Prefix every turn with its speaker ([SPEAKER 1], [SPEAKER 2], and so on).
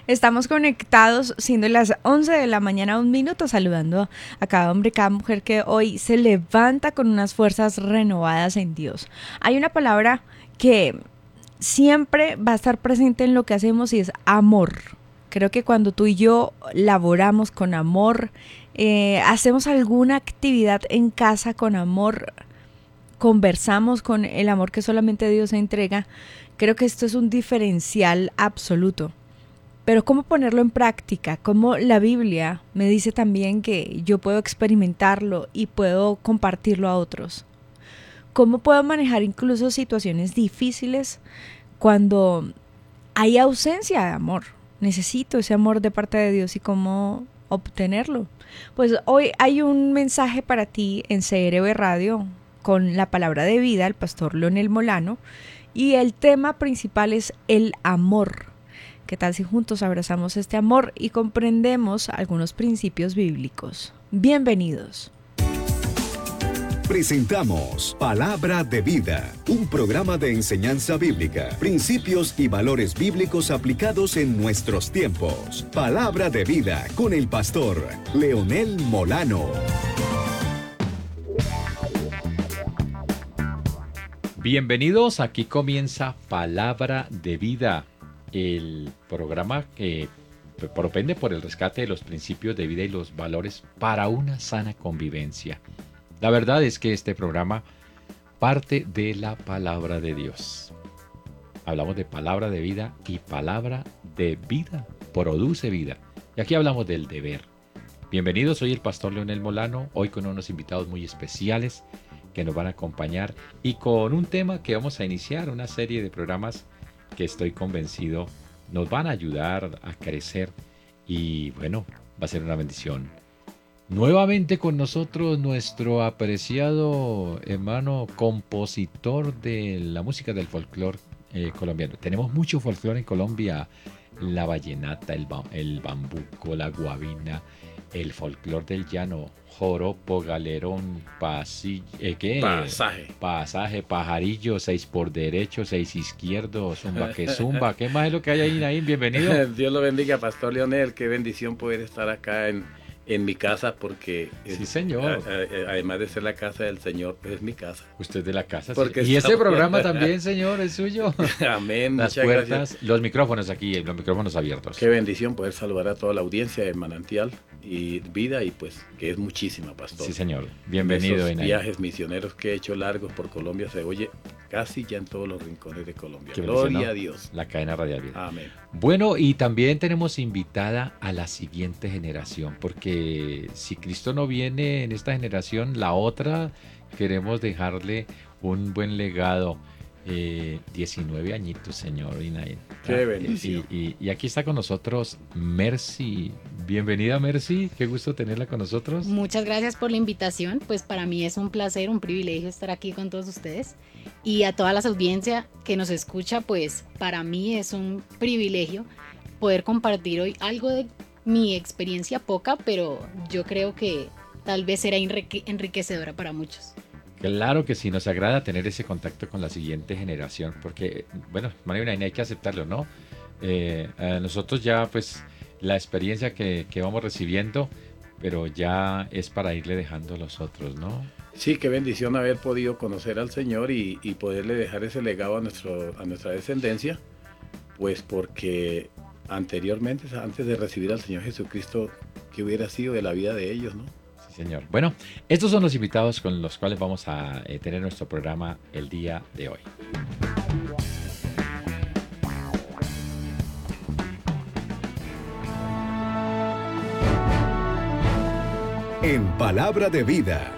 [SPEAKER 1] Estamos conectados siendo las 11 de la mañana, un minuto, saludando a cada hombre, cada mujer que hoy se levanta con unas fuerzas renovadas en Dios. Hay una palabra que siempre va a estar presente en lo que hacemos y es amor. Creo que cuando tú y yo laboramos con amor, hacemos alguna actividad en casa con amor, conversamos con el amor que solamente Dios entrega, creo que esto es un diferencial absoluto. Pero ¿cómo ponerlo en práctica? Como la Biblia me dice también que yo puedo experimentarlo y puedo compartirlo a otros. ¿Cómo puedo manejar incluso situaciones difíciles cuando hay ausencia de amor? Necesito ese amor de parte de Dios y cómo obtenerlo. Pues hoy hay un mensaje para ti en CRB Radio con la palabra de vida, el pastor Leonel Molano, y el tema principal es el amor. ¿Qué tal si juntos abrazamos este amor y comprendemos algunos principios bíblicos? Bienvenidos.
[SPEAKER 2] Presentamos Palabra de Vida, un programa de enseñanza bíblica, principios y valores bíblicos aplicados en nuestros tiempos. Palabra de Vida con el pastor Leonel Molano.
[SPEAKER 3] Bienvenidos, aquí comienza Palabra de Vida, el programa que propende por el rescate de los principios de vida y los valores para una sana convivencia. La verdad es que este programa parte de la palabra de Dios. Hablamos de palabra de vida y palabra de vida produce vida. Y aquí hablamos del deber. Bienvenidos, soy el pastor Leonel Molano, hoy con unos invitados muy especiales que nos van a acompañar y con un tema que vamos a iniciar, una serie de programas que estoy convencido nos van a ayudar a crecer y bueno, va a ser una bendición. Nuevamente con nosotros nuestro apreciado hermano compositor de la música del folclore colombiano. Tenemos mucho folclore en Colombia, la vallenata, el bambuco, la guabina, el folclore del llano, joropo, galerón, pasaje, pajarillo, 6 por derecho, 6 izquierdo, zumba que zumba. ¿Qué más es lo que hay ahí, Naín? Bienvenido.
[SPEAKER 4] Dios lo bendiga, pastor Leonel. Qué bendición poder estar acá en mi casa porque
[SPEAKER 3] sí, señor.
[SPEAKER 4] Además de ser la casa del Señor, pues es mi casa.
[SPEAKER 3] Usted de la casa.
[SPEAKER 4] Porque
[SPEAKER 3] sí. Y ese programa también, Señor, es suyo.
[SPEAKER 4] Amén.
[SPEAKER 3] Las
[SPEAKER 4] muchas
[SPEAKER 3] puertas,
[SPEAKER 4] gracias.
[SPEAKER 3] los micrófonos aquí, los micrófonos abiertos.
[SPEAKER 4] Qué bendición poder saludar a toda la audiencia de Manantial y Vida y pues que es muchísima, pastor.
[SPEAKER 3] Sí, señor. Bienvenido.
[SPEAKER 4] En esos viajes misioneros que he hecho largos por Colombia se oye casi ya en todos los rincones de Colombia. Gloria a Dios.
[SPEAKER 3] La cadena radial Vida.
[SPEAKER 4] Amén.
[SPEAKER 3] Bueno, y también tenemos invitada a la siguiente generación, porque si Cristo no viene en esta generación, la otra queremos dejarle un buen legado. 19 añitos, señor Inaín.
[SPEAKER 4] Qué bendición.
[SPEAKER 3] Y aquí está con nosotros Mercy. Bienvenida, Mercy. Qué gusto tenerla con nosotros.
[SPEAKER 5] Muchas gracias por la invitación. Pues para mí es un placer, un privilegio estar aquí con todos ustedes. Y a toda la audiencia que nos escucha, pues para mí es un privilegio poder compartir hoy algo de mi experiencia poca, pero yo creo que tal vez será enriquecedora para muchos.
[SPEAKER 3] Claro que sí, nos agrada tener ese contacto con la siguiente generación, porque, bueno, María, hay que aceptarlo, ¿no? Nosotros ya, pues, la experiencia que vamos recibiendo, pero ya es para irle dejando a los otros, ¿no?
[SPEAKER 4] Sí, qué bendición haber podido conocer al Señor y poderle dejar ese legado a nuestra descendencia, pues porque anteriormente, antes de recibir al Señor Jesucristo, ¿qué hubiera sido de la vida de ellos, no?
[SPEAKER 3] Señor. Bueno, estos son los invitados con los cuales vamos a tener nuestro programa el día de hoy.
[SPEAKER 2] En Palabra de Vida,